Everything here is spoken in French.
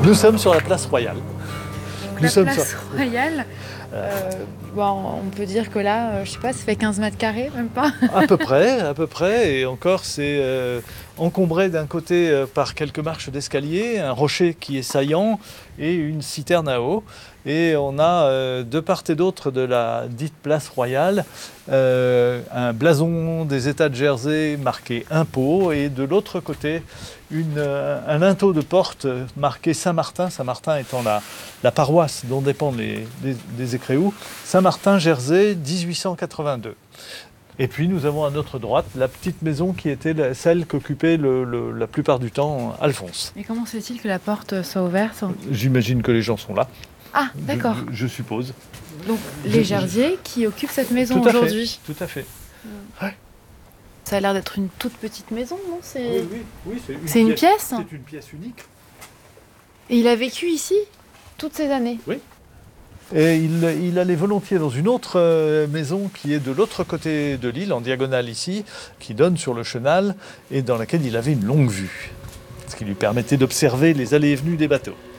Nous sommes sur la place Royale. Donc Nous la sommes place Royale, on peut dire que là, je sais pas, ça fait 15 mètres carrés, même pas. À peu près, et encore c'est encombré d'un côté par quelques marches d'escalier, un rocher qui est saillant et une citerne à eau. Et on a de part et d'autre de la dite place Royale un blason des États de Jersey marqué impôt, et de l'autre côté un linteau de porte marqué Saint-Martin, Saint-Martin étant la paroisse dont dépendent les Écréous, Saint-Martin, Jersey, 1882. Et puis nous avons à notre droite la petite maison qui était celle qu'occupait la plupart du temps Alphonse. Et comment se fait-il que la porte soit ouverte? J'imagine que les gens sont là. Ah, d'accord. Je suppose. Donc les Jersiers qui occupent cette maison aujourd'hui. Tout à fait. Ouais. Ça a l'air d'être une toute petite maison, non? Oui, c'est une pièce. C'est une pièce unique. Et il a vécu ici toutes ces années? Oui. Et il allait volontiers dans une autre maison qui est de l'autre côté de l'île, en diagonale ici, qui donne sur le chenal et dans laquelle il avait une longue vue, ce qui lui permettait d'observer les allées et venues des bateaux.